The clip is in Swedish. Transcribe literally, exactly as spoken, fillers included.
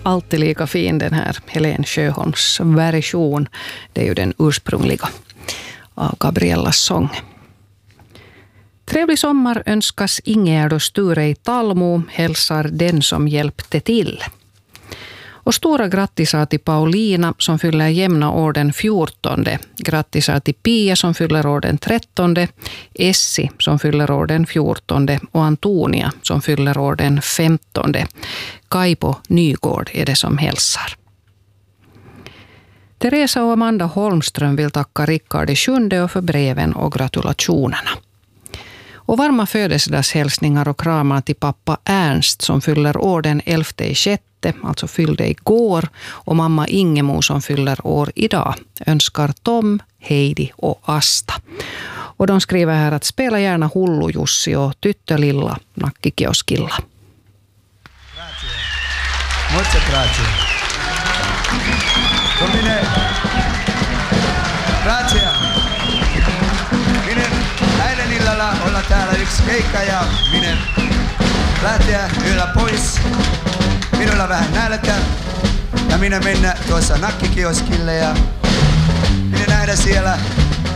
alltid lika fin, den här Helen Sjöholms version. Det är ju den ursprungliga av Gabriellas sång. Trevlig sommar önskas Ingegärd och Sture i Talmo, hälsar den som hjälpte till. Och stora grattisar till Paulina som fyller jämna år den fjortonde. Grattisar till Pia som fyller år den trettonde. Essi som fyller år den fjortonde. Och Antonia som fyller år den femtonde. Kaipo Nygård är det som hälsar. Teresa och Amanda Holmström vill tacka Rickard i sjunde och för breven och gratulationerna. Och varma födelsedagshälsningar och kramar till pappa Ernst som fyller år den elfte i sjätte, alltså fyllde igår, och mamma Ingemo som fyller år idag. Önskar Tom, Heidi och Asta. Och de skriver här att spela gärna Hullu Jussi och Tyttölilla Nakkikioskilla. Grazie. Molte grazie. Domine. Grazie. Minä eilen illalla olla täällä yksi keikka ja minä lähteä yöllä pois. Minulla vähän nälkä ja minä mennä tuossa nakkikioskille ja minä nähdä siellä